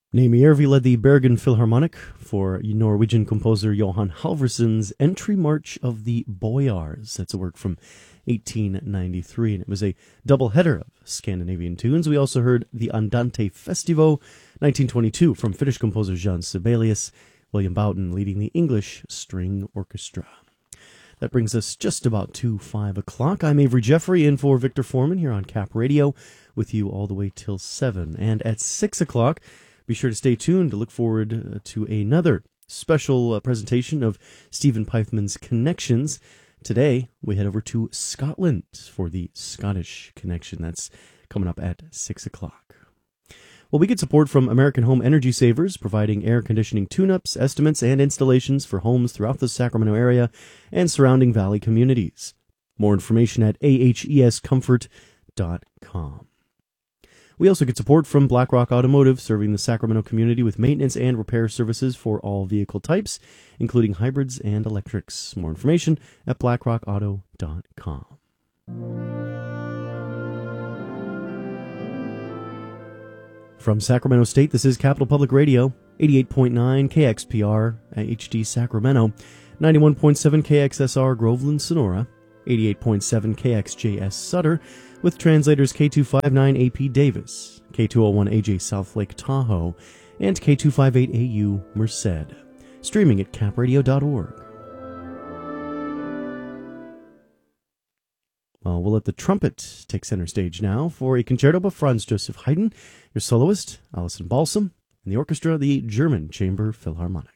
Naomi Järvi led the Bergen Philharmonic for Norwegian composer Johan Halvorson's Entry March of the Boyars. That's a work from 1893, and it was a double-header of Scandinavian tunes. We also heard the Andante Festivo, 1922, from Finnish composer Jan Sibelius, William Boughton leading the English String Orchestra. That brings us just about to 5 o'clock. I'm Avery Jeffrey, in for Victor Foreman here on Cap Radio, with you all the way till 7. And at 6 o'clock, be sure to stay tuned to look forward to another special presentation of Stephen Pifeman's Connections. Today, we head over to Scotland for the Scottish Connection. That's coming up at 6 o'clock. Well, we get support from American Home Energy Savers, providing air conditioning tune-ups, estimates, and installations for homes throughout the Sacramento area and surrounding valley communities. More information at ahescomfort.com. We also get support from BlackRock Automotive, serving the Sacramento community with maintenance and repair services for all vehicle types, including hybrids and electrics. More information at blackrockauto.com. From Sacramento State, this is Capital Public Radio, 88.9 KXPR HD Sacramento, 91.7 KXSR Groveland, Sonora, 88.7 KXJS Sutter, with translators K259AP Davis, K201AJ Southlake Tahoe, and K258AU Merced. Streaming at capradio.org. Well, we'll let the trumpet take center stage now for a concerto by Franz Joseph Haydn, your soloist, Alison Balsam, and the orchestra, the German Chamber Philharmonic.